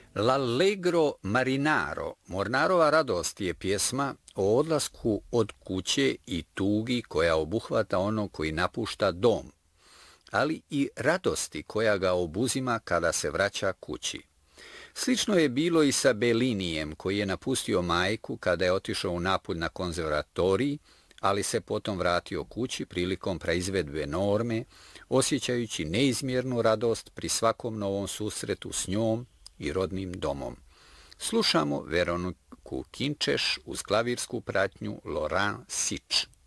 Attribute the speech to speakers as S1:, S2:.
S1: L'Allegro Marinaro, Mornarova radost, je pjesma o odlasku od kuće i tugi koja obuhvata ono koji napušta dom, ali i radosti koja ga obuzima kada se vraća kući. Slično je bilo i sa Bellinijem, koji je napustio majku kada je otišao u Napulj na konzervatorij, ali se potom vratio kući prilikom preizvedbe Norme, osjećajući neizmjernu radost pri svakom novom susretu s njom i rodnim domom. Slušamo Veroniku Kinčeš uz klavirsku pratnju Laurent Sitch.